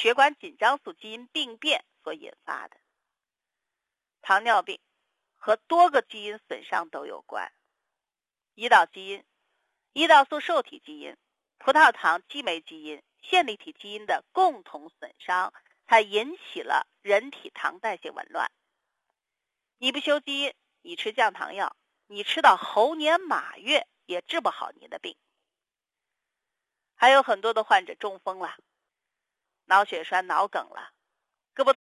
血管紧张素基因病变所引发的。糖尿病和多个基因损伤都有关，胰岛基因、胰岛素受体基因、葡萄糖激酶基因、线粒体基因的共同损伤，才引起了人体糖代谢紊乱。你不修基因，你吃降糖药，你吃到猴年马月也治不好你的病。还有很多的患者中风了，脑血栓、脑梗了，胳膊